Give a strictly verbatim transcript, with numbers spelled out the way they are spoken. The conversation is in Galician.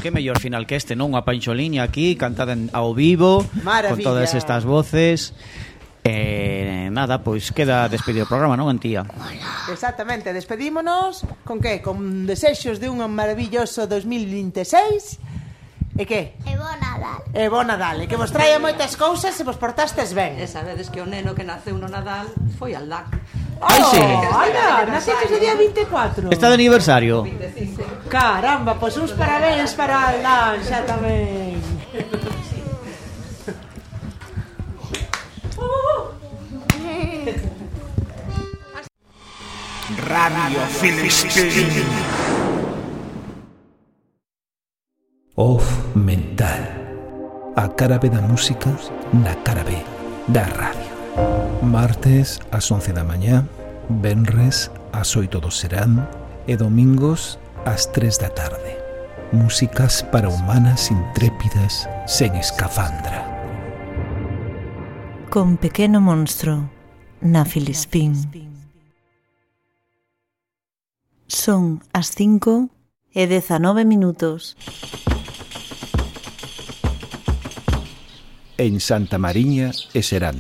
que mellor final que este, non? Unha panxoliña aquí, cantada ao vivo, Maravilla. con todas estas voces. Eh, nada, pois queda despedido o programa, non, Antía? Exactamente, despedímonos con que? Con desexos de un maravilloso dos mil vinte e seis. E que? E bo Nadal. E bo Nadal, e que vos traia moitas cousas e vos portastes ben. E sabedes que o neno que naceu no Nadal foi Aldac. Ai, sí. Anda, naciches o día vinte e catro. Está de aniversario. Caramba, pois uns parabéns para Aldán, xa tamén. Radio Filistín. Off Mental. A cara B da música na cara B da radio. Martes ás once da mañá, venres ás oito do serán e domingos ás tres da tarde. Músicas para humanas intrépidas sen escafandra. Con Pequeno Monstro na Filispín. Son as cinco e dezanove minutos. En Santa Mariña e Serán.